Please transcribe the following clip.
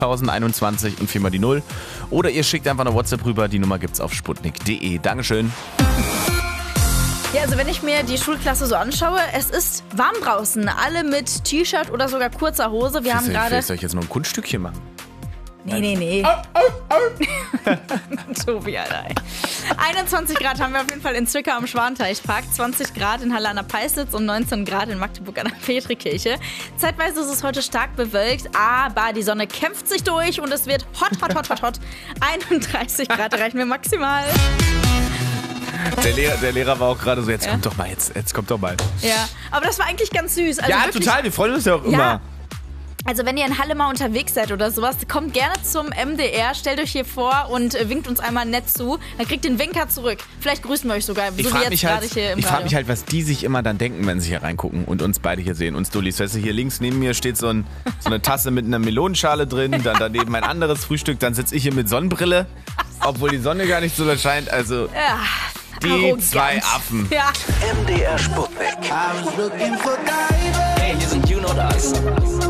1021 und 4 mal die 0. Oder ihr schickt einfach eine WhatsApp rüber, die Nummer gibt's auf sputnik.de. Dankeschön. Ja, also wenn ich mir die Schulklasse so anschaue, es ist warm draußen. Alle mit T-Shirt oder sogar kurzer Hose. Wir haben gerade... Soll ich jetzt noch ein Kunststückchen machen? Nee. Tobi, Alter. 21 Grad haben wir auf jeden Fall in Zwickau am Schwanteichpark, 20 Grad in Halle an der Peissitz und 19 Grad in Magdeburg an der Petrikirche. Zeitweise ist es heute stark bewölkt, aber die Sonne kämpft sich durch und es wird hot. 31 Grad erreichen wir maximal. Der Lehrer war auch gerade so, jetzt kommt doch mal. Ja, aber das war eigentlich ganz süß. Also ja, wirklich, total, wir freuen uns ja auch immer. Ja. Also wenn ihr in Halle mal unterwegs seid oder sowas, kommt gerne zum MDR, stellt euch hier vor und winkt uns einmal nett zu. Dann kriegt den Winker zurück. Vielleicht grüßen wir euch sogar, so wie jetzt gerade hier im Ich frage Radio. mich halt, was die sich immer dann denken, wenn sie hier reingucken und uns beide hier sehen. Uns Dullis, weißt du, hier links neben mir steht so eine Tasse mit einer Melonenschale drin, dann daneben ein anderes Frühstück, dann sitze ich hier mit Sonnenbrille, obwohl die Sonne gar nicht so scheint. Also Ja, die arrogant. zwei Affen. Ja. MDR Sputnik. Hey, hier sind You Know Das.